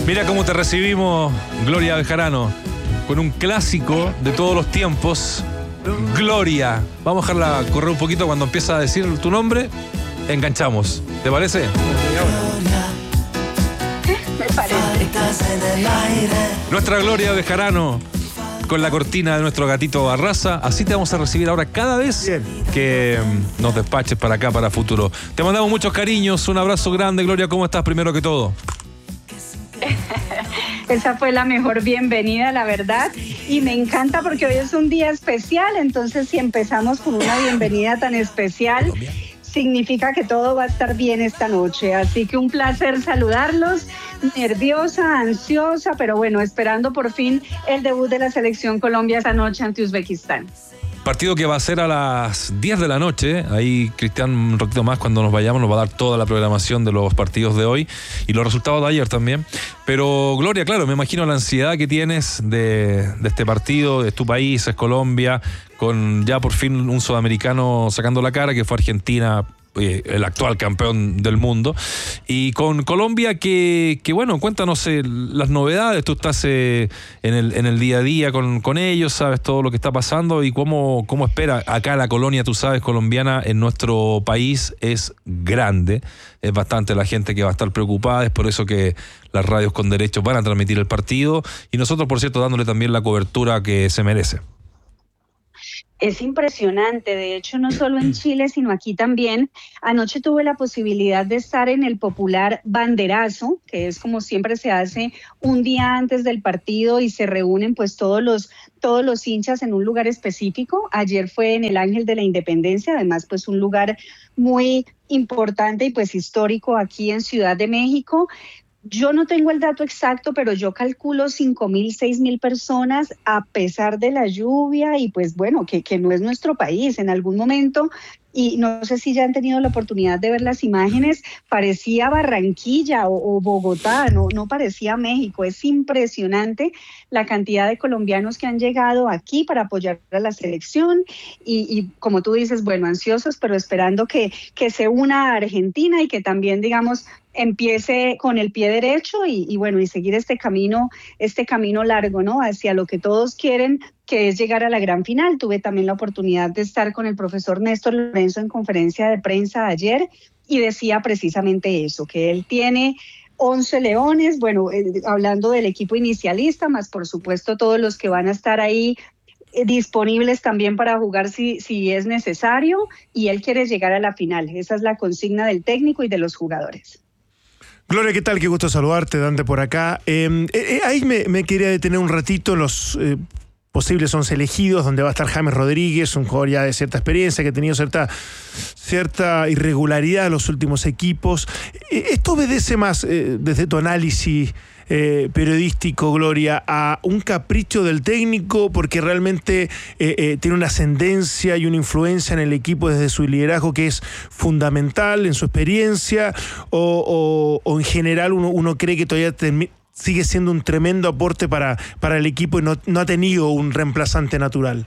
Mira cómo te recibimos, Gloria Bejarano, con un clásico de todos los tiempos, Gloria. Vamos a dejarla correr un poquito cuando empieza a decir tu nombre, enganchamos. ¿Te parece? Me parece. Nuestra Gloria Bejarano, con la cortina de nuestro gatito Barraza. Así te vamos a recibir ahora cada vez que nos despaches para acá, para futuro. Te mandamos muchos cariños, un abrazo grande, Gloria. ¿Cómo estás primero que todo? Esa fue la mejor bienvenida, la verdad, y me encanta porque hoy es un día especial, entonces si empezamos con una bienvenida tan especial, significa que todo va a estar bien esta noche, así que un placer saludarlos, nerviosa, ansiosa, pero bueno, esperando por fin el debut de la Selección Colombia esta noche ante Uzbekistán. Partido que va a ser a las 10 de la noche. Ahí Cristian, un ratito más cuando nos vayamos, nos va a dar toda la programación de los partidos de hoy y los resultados de ayer también. Pero Gloria, claro, me imagino la ansiedad que tienes de este partido, de tu país, es Colombia, con ya por fin un sudamericano sacando la cara, que fue Argentina, el actual campeón del mundo, y con Colombia que bueno, cuéntanos las novedades. Tú estás en el día a día con ellos, sabes todo lo que está pasando y cómo espera acá la colonia, tú sabes, colombiana en nuestro país es grande, es bastante la gente que va a estar preocupada, es por eso que las radios con derechos van a transmitir el partido y nosotros, por cierto, dándole también la cobertura que se merece. Es impresionante, de hecho no solo en Chile, sino aquí también. Anoche tuve la posibilidad de estar en el popular banderazo, que es como siempre se hace un día antes del partido y se reúnen pues todos los hinchas en un lugar específico. Ayer fue en el Ángel de la Independencia, además pues un lugar muy importante y pues histórico aquí en Ciudad de México. Yo no tengo el dato exacto, pero yo calculo 5.000, 6.000 personas a pesar de la lluvia y pues bueno, que no es nuestro país en algún momento. Y no sé si ya han tenido la oportunidad de ver las imágenes, parecía Barranquilla o Bogotá, no parecía México. Es impresionante la cantidad de colombianos que han llegado aquí para apoyar a la selección y como tú dices, bueno, ansiosos, pero esperando que se una a Argentina y que también, digamos, empiece con el pie derecho y bueno, y seguir este camino largo, ¿no? Hacia lo que todos quieren, que es llegar a la gran final. Tuve también la oportunidad de estar con el profesor Néstor Lorenzo en conferencia de prensa ayer y decía precisamente eso, que él tiene 11 leones, bueno, hablando del equipo inicialista, más por supuesto todos los que van a estar ahí disponibles también para jugar si es necesario, y él quiere llegar a la final. Esa es la consigna del técnico y de los jugadores. Gloria, ¿qué tal? Qué gusto saludarte, Dante por acá. Ahí me quería detener un ratito en los posibles 11 elegidos, donde va a estar James Rodríguez, un jugador ya de cierta experiencia, que ha tenido cierta irregularidad en los últimos equipos. ¿Esto obedece más, desde tu análisis periodístico, Gloria, a un capricho del técnico porque realmente tiene una ascendencia y una influencia en el equipo desde su liderazgo que es fundamental en su experiencia, o en general uno cree que todavía sigue siendo un tremendo aporte para el equipo y no ha tenido un reemplazante natural?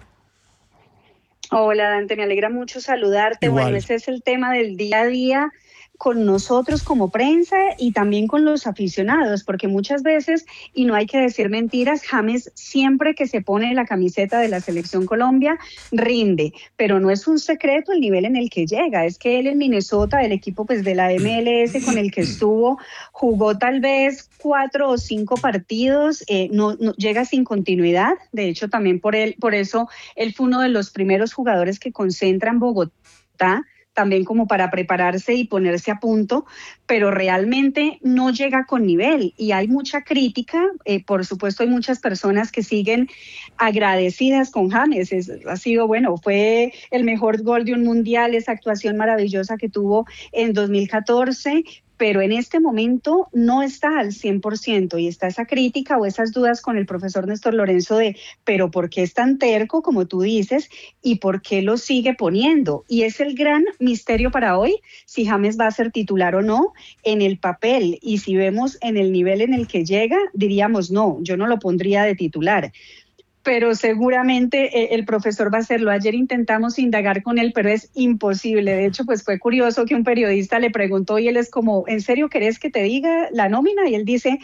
Hola, Dante, me alegra mucho saludarte. Igual. Bueno, ese es el tema del día a día con nosotros como prensa y también con los aficionados, porque muchas veces, y no hay que decir mentiras, James siempre que se pone la camiseta de la Selección Colombia rinde, pero no es un secreto el nivel en el que llega. Es que él en Minnesota, el equipo pues de la MLS con el que estuvo, jugó tal vez 4 o 5 partidos, no llega sin continuidad. De hecho, también por eso él fue uno de los primeros jugadores que concentra en Bogotá, también como para prepararse y ponerse a punto, pero realmente no llega con nivel y hay mucha crítica. Por supuesto hay muchas personas que siguen agradecidas con James. Ha sido, bueno, fue el mejor gol de un mundial, esa actuación maravillosa que tuvo en 2014, pero en este momento no está al 100% y está esa crítica o esas dudas con el profesor Néstor Lorenzo de, pero ¿por qué es tan terco, como tú dices, y por qué lo sigue poniendo? Y es el gran misterio para hoy, si James va a ser titular o no en el papel, y si vemos en el nivel en el que llega, diríamos no, yo no lo pondría de titular. Pero seguramente el profesor va a hacerlo. Ayer intentamos indagar con él, pero es imposible. De hecho, pues fue curioso que un periodista le preguntó y él es como, ¿en serio querés que te diga la nómina? Y él dice,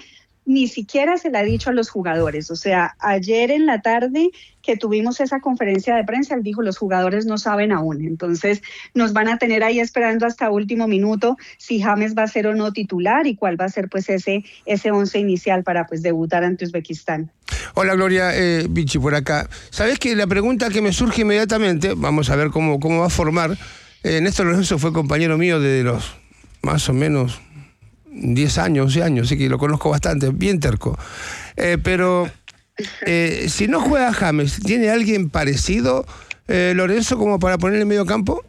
ni siquiera se la ha dicho a los jugadores. O sea, ayer en la tarde que tuvimos esa conferencia de prensa, él dijo, los jugadores no saben aún. Entonces, nos van a tener ahí esperando hasta último minuto si James va a ser o no titular y cuál va a ser pues ese 11 inicial para pues debutar ante Uzbekistán. Hola Gloria, Vichy por acá. Sabés que la pregunta que me surge inmediatamente, vamos a ver cómo va a formar. Néstor Lorenzo fue compañero mío desde los más o menos 10 años, 11 años, así que lo conozco bastante, bien terco. Pero si no juega James, ¿tiene alguien parecido, Lorenzo, como para poner en medio campo?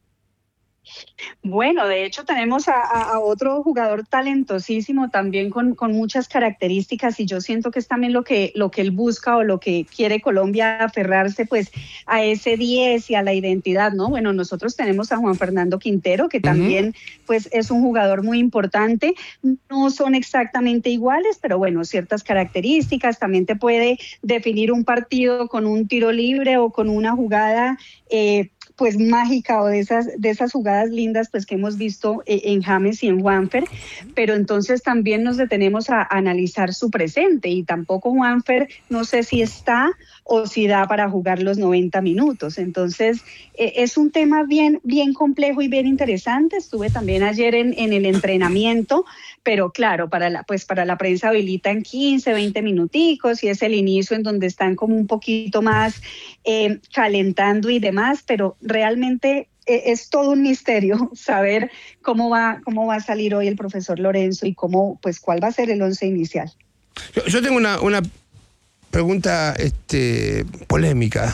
Bueno, de hecho tenemos a otro jugador talentosísimo también con muchas características y yo siento que es también lo que él busca o lo que quiere Colombia, aferrarse pues a ese 10 y a la identidad, ¿no? Bueno, nosotros tenemos a Juan Fernando Quintero, que también pues es un jugador muy importante, no son exactamente iguales, pero bueno, ciertas características, también te puede definir un partido con un tiro libre o con una jugada pues mágica o de esas jugadas lindas pues que hemos visto en James y en Juanfer, pero entonces también nos detenemos a analizar su presente y tampoco Juanfer no sé si está o si da para jugar los 90 minutos, entonces es un tema bien complejo y bien interesante. Estuve también ayer en el entrenamiento, pero claro, para la prensa habilitan 15, 20 minuticos y es el inicio en donde están como un poquito más calentando y demás, pero realmente es todo un misterio saber cómo va a salir hoy el profesor Lorenzo y cuál va a ser el 11 inicial. Yo tengo una pregunta polémica.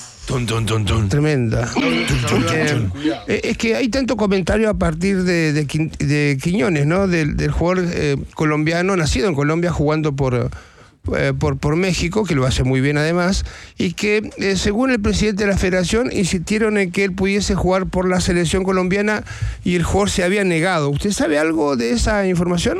Tremenda. Es que hay tanto comentario a partir de Quiñones, ¿no? Del jugador colombiano, nacido en Colombia, jugando por México, que lo hace muy bien además, y que según el presidente de la federación insistieron en que él pudiese jugar por la selección colombiana y el jugador se había negado. ¿Usted sabe algo de esa información?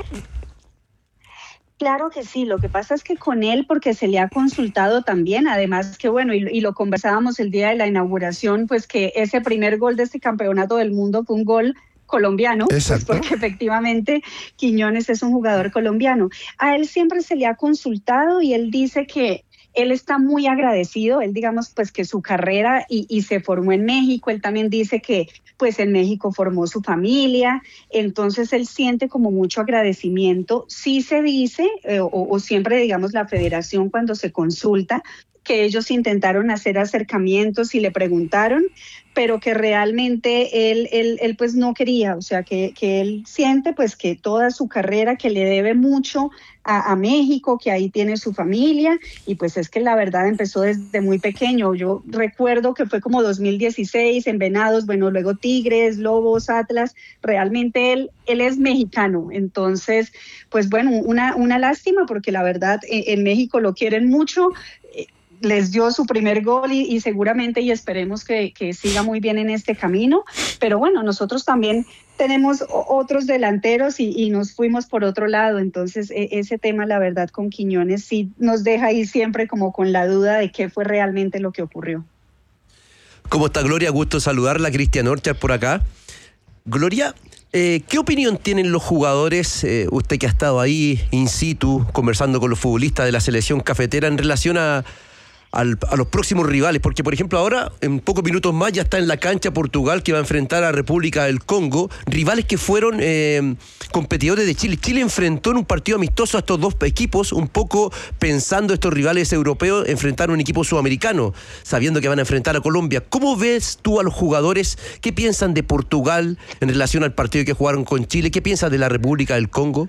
Claro que sí, lo que pasa es que con él, porque se le ha consultado también, además que bueno, y lo conversábamos el día de la inauguración, pues que ese primer gol de este campeonato del mundo fue un gol colombiano, pues porque efectivamente Quiñones es un jugador colombiano. A él siempre se le ha consultado y él dice que él está muy agradecido, él digamos pues que su carrera y se formó en México, él también dice que pues en México formó su familia, entonces él siente como mucho agradecimiento. Sí se dice, o siempre digamos la federación cuando se consulta, que ellos intentaron hacer acercamientos y le preguntaron, pero que realmente él pues no quería, o sea que él siente pues que toda su carrera, que le debe mucho a México, que ahí tiene su familia, y pues es que la verdad empezó desde muy pequeño. Yo recuerdo que fue como 2016 en Venados, bueno, luego Tigres, Lobos, Atlas, realmente él es mexicano, entonces pues bueno, una lástima porque la verdad en México lo quieren mucho. Les dio su primer gol y seguramente y esperemos que siga muy bien en este camino, pero bueno, nosotros también tenemos otros delanteros y nos fuimos por otro lado, entonces ese tema la verdad con Quiñones sí nos deja ahí siempre como con la duda de qué fue realmente lo que ocurrió. ¿Cómo está Gloria? Gusto saludarla, Cristian Orchard por acá. Gloria, ¿qué opinión tienen los jugadores, usted que ha estado ahí in situ conversando con los futbolistas de la selección cafetera en relación a los próximos rivales? Porque, por ejemplo, ahora, en pocos minutos más, ya está en la cancha Portugal, que va a enfrentar a República del Congo, rivales que fueron competidores de Chile. Chile enfrentó en un partido amistoso a estos dos equipos, un poco pensando estos rivales europeos enfrentar a un equipo sudamericano, sabiendo que van a enfrentar a Colombia. ¿Cómo ves tú a los jugadores? ¿Qué piensan de Portugal en relación al partido que jugaron con Chile? ¿Qué piensas de la República del Congo?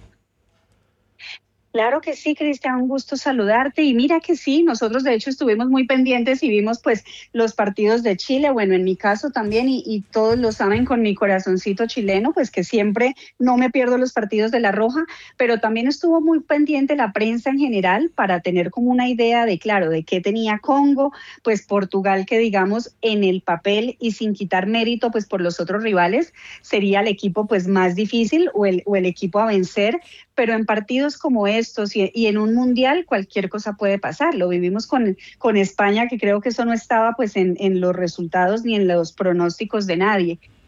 Claro que sí, Cristian, un gusto saludarte. Y mira que sí, nosotros de hecho estuvimos muy pendientes y vimos pues los partidos de Chile, bueno, en mi caso también, y todos lo saben con mi corazoncito chileno, pues que siempre no me pierdo los partidos de La Roja, pero también estuvo muy pendiente la prensa en general para tener como una idea de, claro, de qué tenía Congo, pues Portugal, que digamos en el papel y sin quitar mérito pues por los otros rivales, sería el equipo pues más difícil o el equipo a vencer, pero en partidos como estos y en un mundial cualquier cosa puede pasar. Lo vivimos con España, que creo que eso no estaba pues en los resultados ni en los pronósticos de nadie.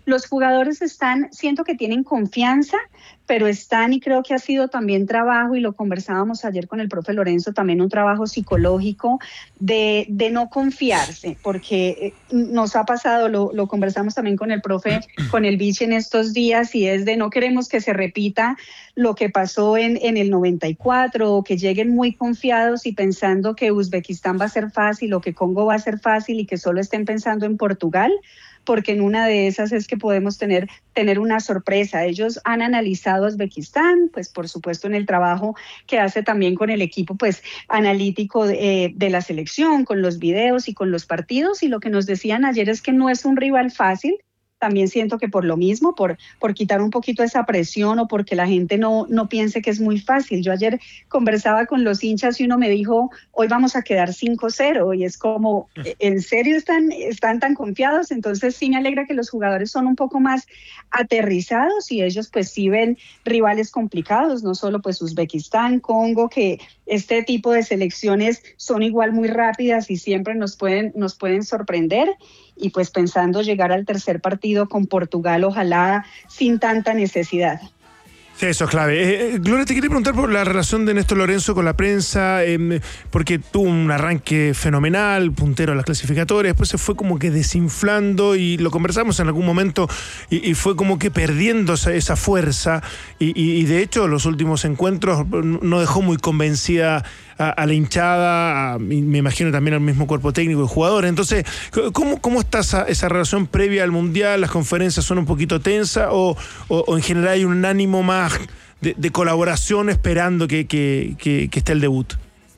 Los jugadores siento que tienen confianza, pero y creo que ha sido también trabajo, y lo conversábamos ayer con el profe Lorenzo, también un trabajo psicológico de no confiarse, porque nos ha pasado, lo conversamos también con el profe, con el Vichy en estos días, y es de no queremos que se repita lo que pasó en el 94, o que lleguen muy confiados y pensando que Uzbekistán va a ser fácil, o que Congo va a ser fácil, y que solo estén pensando en Portugal, porque en una de esas es que podemos tener una sorpresa. Ellos han analizado a Uzbekistán, pues por supuesto en el trabajo que hace también con el equipo pues analítico de la selección, con los videos y con los partidos, y lo que nos decían ayer es que no es un rival fácil. También siento que por lo mismo, por quitar un poquito esa presión, o porque la gente no piense que es muy fácil. Yo ayer conversaba con los hinchas y uno me dijo, hoy vamos a quedar 5-0, y es como, ¿en serio están tan confiados? Entonces sí me alegra que los jugadores son un poco más aterrizados, y ellos pues sí ven rivales complicados, no solo pues Uzbekistán, Congo, que este tipo de selecciones son igual muy rápidas y siempre nos pueden sorprender. Y pues pensando llegar al tercer partido con Portugal, ojalá sin tanta necesidad. Sí, eso es clave. Gloria, te quería preguntar por la relación de Néstor Lorenzo con la prensa, porque tuvo un arranque fenomenal, puntero a las clasificatorias, después se fue como que desinflando, y lo conversamos en algún momento, y fue como que perdiendo esa fuerza, y de hecho los últimos encuentros no dejó muy convencida a la hinchada, me imagino también al mismo cuerpo técnico y jugadores. Entonces, ¿cómo está esa relación previa al Mundial? ¿Las conferencias son un poquito tensas o en general hay un ánimo más de colaboración esperando que esté el debut?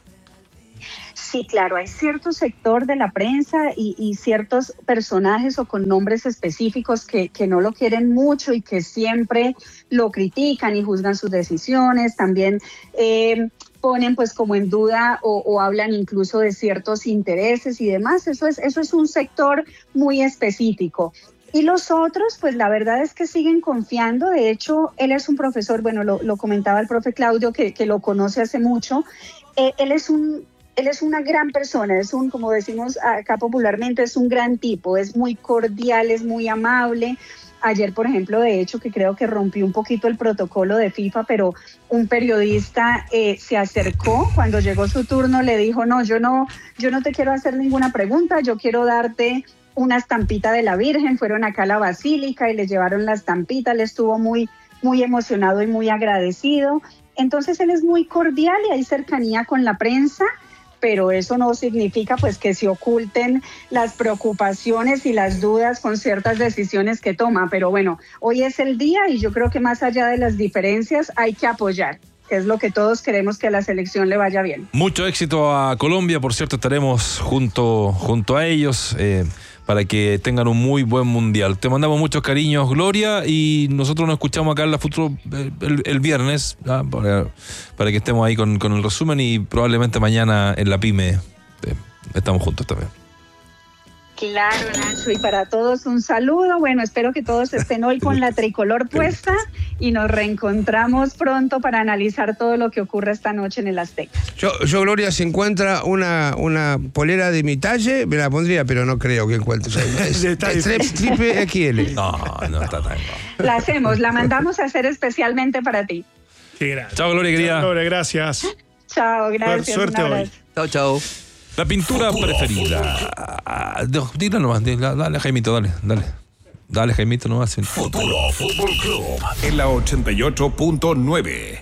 Sí, claro, hay cierto sector de la prensa y ciertos personajes o con nombres específicos que no lo quieren mucho y que siempre lo critican y juzgan sus decisiones. También ponen pues como en duda o hablan incluso de ciertos intereses y demás. Eso es un sector muy específico. Y los otros, pues la verdad es que siguen confiando. De hecho, él es un profesor, bueno, lo comentaba el profe Claudio, que lo conoce hace mucho. Él es una gran persona, como decimos acá popularmente, es un gran tipo, es muy cordial, es muy amable. Ayer, por ejemplo, de hecho, que creo que rompió un poquito el protocolo de FIFA, pero un periodista se acercó cuando llegó su turno, le dijo, no, yo no te quiero hacer ninguna pregunta, yo quiero darte una estampita de la Virgen. Fueron acá a la Basílica y le llevaron la estampita, él estuvo muy, muy emocionado y muy agradecido. Entonces él es muy cordial y hay cercanía con la prensa, pero eso no significa pues que se oculten las preocupaciones y las dudas con ciertas decisiones que toma. Pero bueno, hoy es el día y yo creo que más allá de las diferencias hay que apoyar, que es lo que todos queremos, que a la selección le vaya bien. Mucho éxito a Colombia, por cierto, estaremos junto a ellos para que tengan un muy buen mundial. Te mandamos muchos cariños, Gloria, y nosotros nos escuchamos acá en la Futuro el viernes, para que estemos ahí con el resumen, y probablemente mañana en la PYME estamos juntos también. Claro, Nacho, y para todos un saludo. Bueno, espero que todos estén hoy con la tricolor puesta y nos reencontramos pronto para analizar todo lo que ocurre esta noche en el Azteca. Yo Gloria, si encuentra una polera de mi talle, me la pondría, pero no creo que encuentre. Triple XL. No está tan. La mandamos a hacer especialmente para ti. Sí, gracias. Chao, Gloria, querida. Gloria, gracias. Chao, gracias. Suerte hoy. Chao. La pintura preferida. Dile nomás, dale, Jaimito, dale. Dale, Jaimito, nomás. Futuro Fútbol Club en la 88.9.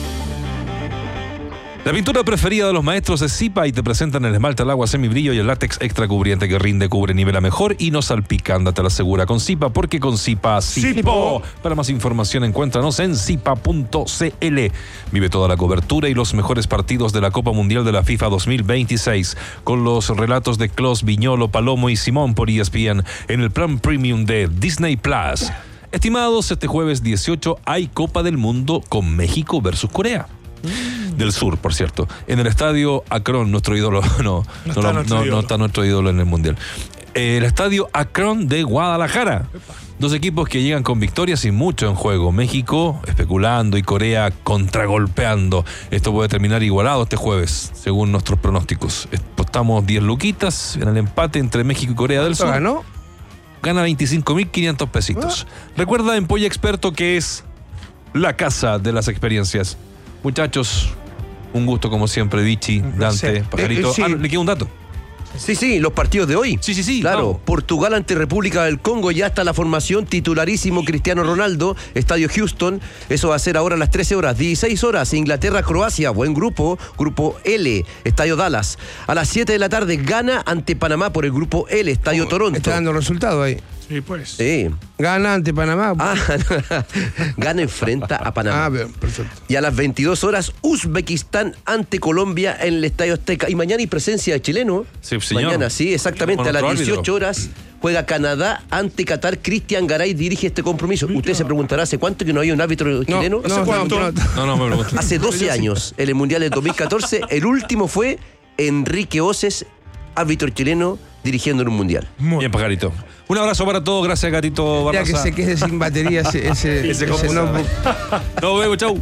La pintura preferida de los maestros es Zipa, y te presentan el esmalte al agua semibrillo y el látex extra cubriente que rinde, cubre, nivela mejor y no salpica. Ándate a la segura con Zipa, porque con Zipa, Zipo. Para más información, encuéntranos en zipa.cl. Vive toda la cobertura y los mejores partidos de la Copa Mundial de la FIFA 2026 con los relatos de Klos, Viñolo, Palomo y Simón por ESPN en el plan premium de Disney Plus. Estimados, este jueves 18 hay Copa del Mundo con México versus Corea del Sur, por cierto, en el estadio Akron. Nuestro ídolo no está nuestro ídolo en el Mundial. El estadio Akron de Guadalajara. Dos equipos que llegan con victorias y mucho en juego. México especulando y Corea contragolpeando. Esto puede terminar igualado este jueves, según nuestros pronósticos. Apostamos 10 luquitas en el empate entre México y Corea del Sur. ¿Ganó? gana 25.500 pesitos. Recuerda en Polla Experto que es la casa de las experiencias. Muchachos, un gusto como siempre, Vichy, Dante, Pajarito. Sí. Le queda un dato. Sí, los partidos de hoy. Sí. Claro, Vamos. Portugal ante República del Congo, ya está la formación, titularísimo Cristiano Ronaldo, Estadio Houston, eso va a ser ahora a las 13 horas, 16 horas, Inglaterra-Croacia, buen grupo, grupo L, Estadio Dallas. A las 7 de la tarde, Ghana ante Panamá por el grupo L, Estadio Toronto. Está dando resultado ahí. Sí, pues. Sí. Gana ante Panamá. Ghana enfrenta a Panamá. Bien, perfecto. Y a las 22 horas, Uzbekistán ante Colombia en el Estadio Azteca. Y mañana hay presencia de chileno. Sí, señor. Mañana, sí, exactamente. Con A las otro 18 árbitro. horas juega Canadá ante Qatar. Cristian Garay dirige este compromiso. Usted se preguntará, ¿hace cuánto que no hay un árbitro chileno? No, me pregunto. Hace 12 años, en el Mundial del 2014. El último fue Enrique Oces, árbitro chileno, dirigiendo en un Mundial. Bien, Pajarito. Un abrazo para todos. Gracias, Gatito Ya Barraza. que se quede sin batería ese computador. Nos vemos, chau.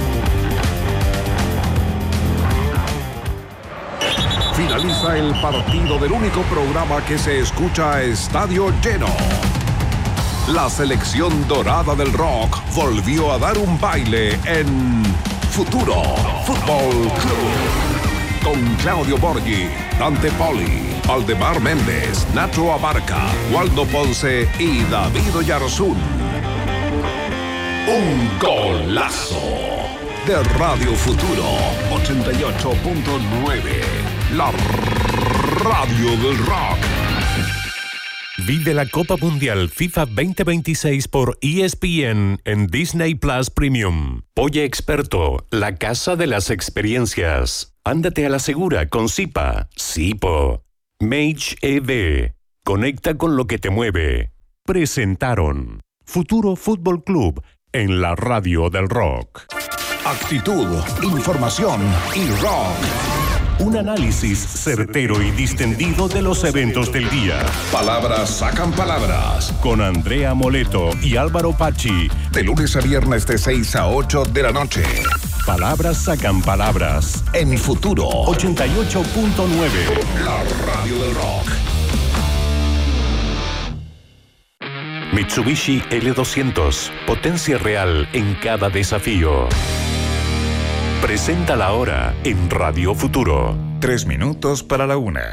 Finaliza el partido del único programa que se escucha a estadio lleno. La selección dorada del rock volvió a dar un baile en Futuro Fútbol Club. Con Claudio Borghi, Dante Poli, Aldemar Méndez, Nacho Abarca, Waldo Ponce y David Oyarzún. Un golazo de Radio Futuro 88.9. La radio del rock. Vive la Copa Mundial FIFA 2026 por ESPN en Disney Plus Premium. Polla Experto, la casa de las experiencias. Ándate a la segura con Zipa, Zipo. Mage EV, conecta con lo que te mueve. Presentaron Futuro Fútbol Club en la radio del rock. Actitud, información y rock. Un análisis certero y distendido de los eventos del día. Palabras sacan palabras. Con Andrea Moleto y Álvaro Pachi. De lunes a viernes de 6 a 8 de la noche. Palabras sacan palabras. En Futuro 88.9. La radio del rock. Mitsubishi L200. Potencia real en cada desafío. Presenta la hora en Radio Futuro. 3 minutos para la 1.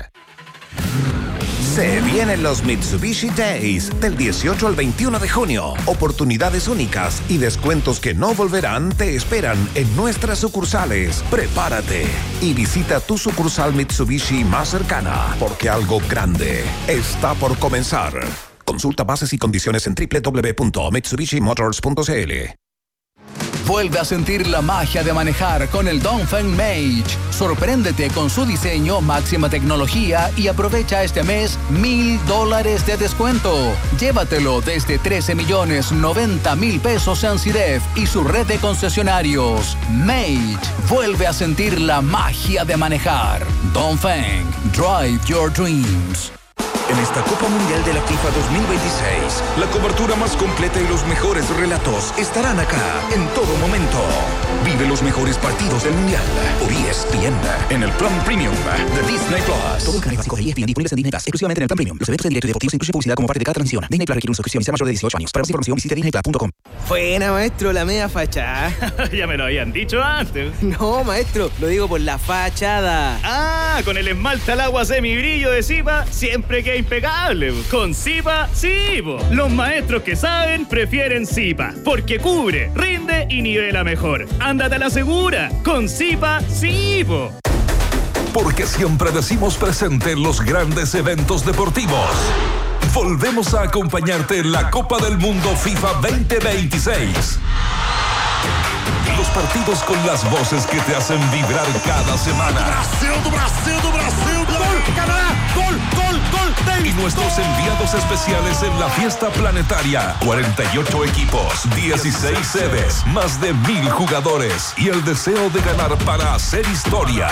Se vienen los Mitsubishi Days del 18 al 21 de junio. Oportunidades únicas y descuentos que no volverán te esperan en nuestras sucursales. Prepárate y visita tu sucursal Mitsubishi más cercana, porque algo grande está por comenzar. Consulta bases y condiciones en www.mitsubishimotors.cl. Vuelve a sentir la magia de manejar con el Dongfeng Mage. Sorpréndete con su diseño, máxima tecnología y aprovecha este mes $1,000 de descuento. Llévatelo desde 13.090.000 pesos en CIDEF y su red de concesionarios. Mage, vuelve a sentir la magia de manejar. Dongfeng, drive your dreams. En esta Copa Mundial de la FIFA 2026, la cobertura más completa y los mejores relatos estarán acá en todo momento. Vive los mejores partidos del Mundial por ESPN en el Plan Premium de Disney Plus. Todo el canal básico de ESPN disponibles en Disney Plus, exclusivamente en el Plan Premium. Los eventos en directo y deportivos incluyen publicidad como parte de cada transmisión. Disney Plus requiere una suscripción y sea mayor de 18 años. Para más información visite disneyplus.com. Buena, maestro, la media fachada. Ya me lo habían dicho antes. No, maestro, lo digo por la fachada. Ah, con el esmalte al agua semibrillo de Zipa, siempre queda impecable. Con Zipa, sí, po. Los maestros que saben prefieren Zipa, porque cubre, rinde y nivela mejor. Ándate a la segura. Con Zipa, sí, po. Porque siempre decimos presente en los grandes eventos deportivos. Volvemos a acompañarte en la Copa del Mundo FIFA 2026. Los partidos con las voces que te hacen vibrar cada semana. Brasil, gol, Canadá, gol. Y nuestros enviados especiales en la fiesta planetaria. 48 equipos, 16 sedes, más de 1,000 jugadores y el deseo de ganar para hacer historia.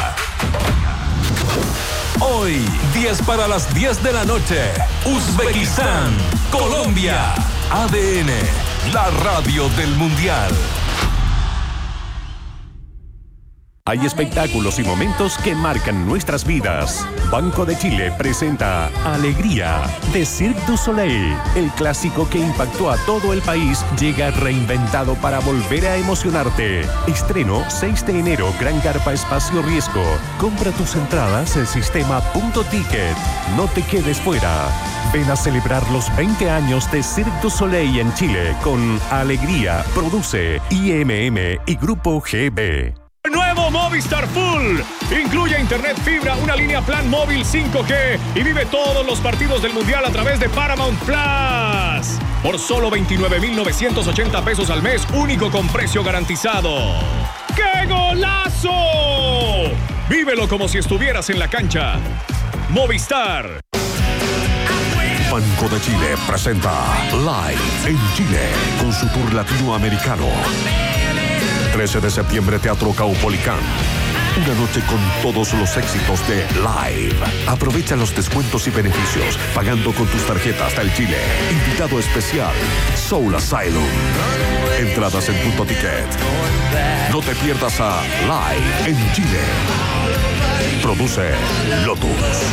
Hoy, 10 para las 10 de la noche. Uzbekistán, Colombia. ADN, la radio del Mundial. Hay espectáculos y momentos que marcan nuestras vidas. Banco de Chile presenta Alegría de Cirque du Soleil. El clásico que impactó a todo el país llega reinventado para volver a emocionarte. Estreno 6 de enero, Gran Carpa Espacio Riesgo. Compra tus entradas en sistema.ticket. No te quedes fuera. Ven a celebrar los 20 años de Cirque du Soleil en Chile con Alegría. Produce IMM y Grupo GB. Nuevo Movistar Full. Incluye internet fibra, una línea plan móvil 5G y vive todos los partidos del Mundial a través de Paramount Plus. Por solo 29,980 pesos al mes, único con precio garantizado. ¡Qué golazo! Vívelo como si estuvieras en la cancha. Movistar. Banco de Chile presenta Live en Chile con su tour latinoamericano. 13 de septiembre, Teatro Caupolicán. Una noche con todos los éxitos de Live. Aprovecha los descuentos y beneficios pagando con tus tarjetas del Chile. Invitado especial, Soul Asylum. Entradas en Punto Ticket. No te pierdas a Live en Chile. Produce Lotus.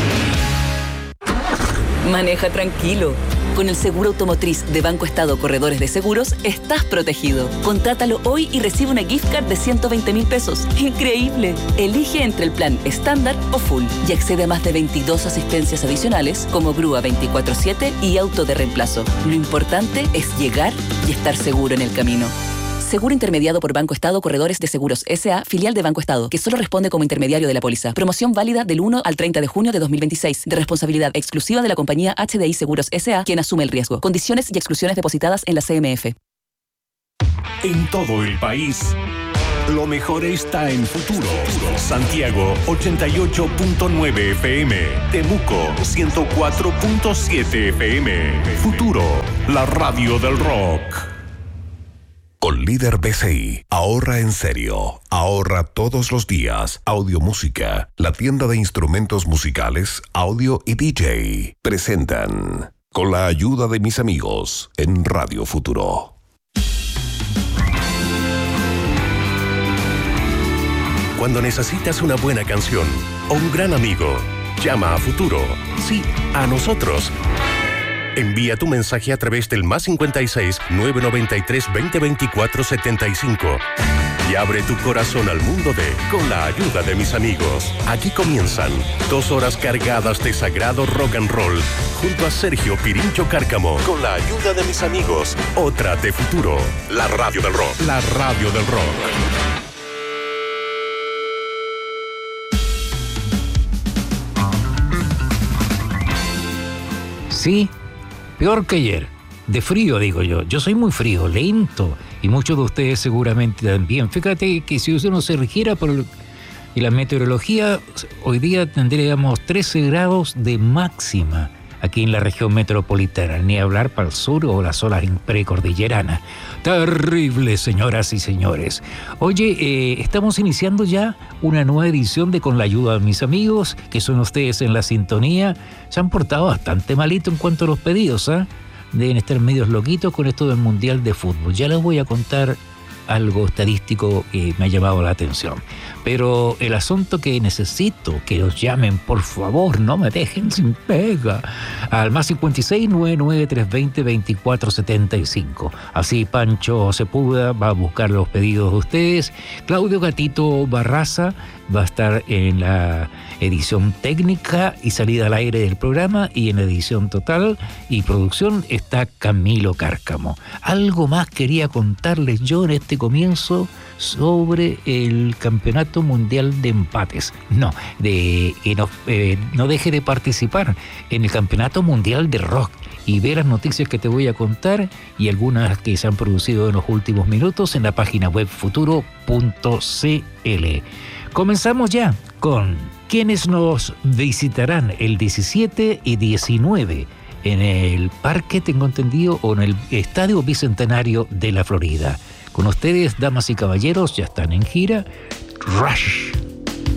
Maneja tranquilo. Con el seguro automotriz de Banco Estado Corredores de Seguros, estás protegido. Contrátalo hoy y recibe una gift card de 120,000 pesos. ¡Increíble! Elige entre el plan estándar o full y accede a más de 22 asistencias adicionales como grúa 24/7 y auto de reemplazo. Lo importante es llegar y estar seguro en el camino. Seguro intermediado por Banco Estado Corredores de Seguros S.A., filial de Banco Estado, que solo responde como intermediario de la póliza. Promoción válida del 1 al 30 de junio de 2026, de responsabilidad exclusiva de la compañía HDI Seguros S.A., quien asume el riesgo. Condiciones y exclusiones depositadas en la CMF. En todo el país, lo mejor está en Futuro. Santiago 88.9 FM, Temuco 104.7 FM. Futuro, la radio del rock. Con Líder BCI, ahorra en serio, ahorra todos los días. Audio Música, la tienda de instrumentos musicales, audio y DJ, presentan Con la ayuda de mis amigos en Radio Futuro. Cuando necesitas una buena canción o un gran amigo, llama a Futuro. Sí, a nosotros. Envía tu mensaje a través del +56 993 2024 75 y abre tu corazón al mundo de Con la ayuda de mis amigos. Aquí comienzan 2 horas cargadas de sagrado rock and roll junto a Sergio Pirincho Cárcamo. Con la ayuda de mis amigos, otra de Futuro, la radio del rock. La radio del rock. Sí, peor que ayer. De frío, digo yo. Yo soy muy frío, lento. Y muchos de ustedes seguramente también. Fíjate que si uno se rigiera por la meteorología, hoy día tendríamos 13 grados de máxima aquí en la región metropolitana. Ni hablar para el sur o las zonas precordilleranas. Terrible, señoras y señores. Oye, estamos iniciando ya una nueva edición de Con la ayuda de mis amigos, que son ustedes en la sintonía. Se han portado bastante malito en cuanto a los pedidos, ¿eh? Deben estar medios loquitos con esto del Mundial de Fútbol. Ya les voy a contar algo estadístico que me ha llamado la atención. Pero el asunto que necesito que los llamen, por favor, no me dejen sin pega, al +56 99 320 2475. Así Pancho Sepúlveda va a buscar los pedidos de ustedes. Claudio Gatito Barraza va a estar en la edición técnica y salida al aire del programa, y en la edición total y producción está Camilo Cárcamo. Algo más quería contarles yo en este comienzo sobre el Campeonato Mundial de Empates. No deje de participar en el Campeonato Mundial de Rock y ver las noticias que te voy a contar y algunas que se han producido en los últimos minutos en la página web futuro.cl. Comenzamos ya con quienes nos visitarán el 17 y 19 en el parque, tengo entendido, o en el Estadio Bicentenario de la Florida. Con ustedes, damas y caballeros, ya están en gira Rush.